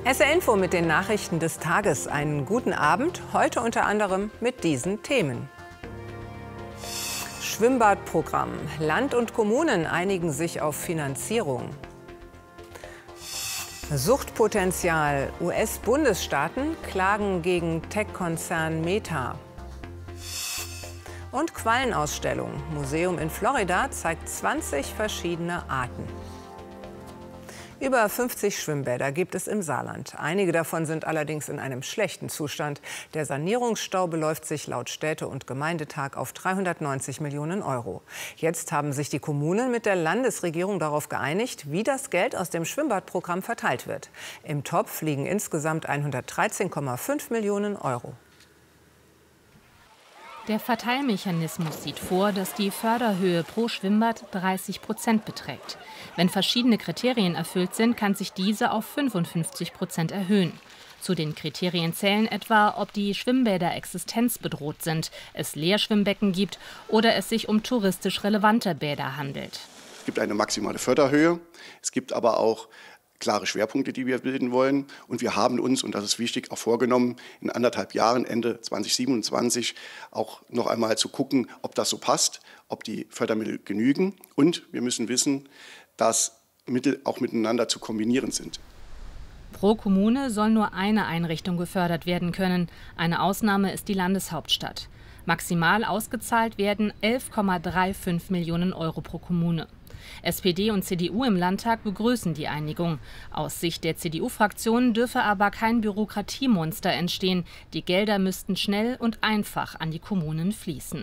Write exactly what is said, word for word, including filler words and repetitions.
S R Info mit den Nachrichten des Tages. Einen guten Abend, heute unter anderem mit diesen Themen. Schwimmbadprogramm. Land und Kommunen einigen sich auf Finanzierung. Suchtpotenzial. U S-Bundesstaaten klagen gegen Tech-Konzern Meta. Und Quallenausstellung. Museum in Florida zeigt zwanzig verschiedene Arten. Über fünfzig Schwimmbäder gibt es im Saarland. Einige davon sind allerdings in einem schlechten Zustand. Der Sanierungsstau beläuft sich laut Städte- und Gemeindetag auf dreihundertneunzig Millionen Euro. Jetzt haben sich die Kommunen mit der Landesregierung darauf geeinigt, wie das Geld aus dem Schwimmbadprogramm verteilt wird. Im Topf liegen insgesamt hundertdreizehn Komma fünf Millionen Euro. Der Verteilmechanismus sieht vor, dass die Förderhöhe pro Schwimmbad dreißig Prozent beträgt. Wenn verschiedene Kriterien erfüllt sind, kann sich diese auf fünfundfünfzig Prozent erhöhen. Zu den Kriterien zählen etwa, ob die Schwimmbäder existenzbedroht sind, es Leerschwimmbecken gibt oder es sich um touristisch relevante Bäder handelt. Es gibt eine maximale Förderhöhe, es gibt aber auch klare Schwerpunkte, die wir bilden wollen. Und wir haben uns, und das ist wichtig, auch vorgenommen, in anderthalb Jahren, Ende zweitausendsiebenundzwanzig, auch noch einmal zu gucken, ob das so passt, ob die Fördermittel genügen. Und wir müssen wissen, dass Mittel auch miteinander zu kombinieren sind. Pro Kommune soll nur eine Einrichtung gefördert werden können. Eine Ausnahme ist die Landeshauptstadt. Maximal ausgezahlt werden elf Komma fünfunddreißig Millionen Euro pro Kommune. S P D und C D U im Landtag begrüßen die Einigung. Aus Sicht der C D U-Fraktion dürfe aber kein Bürokratiemonster entstehen. Die Gelder müssten schnell und einfach an die Kommunen fließen.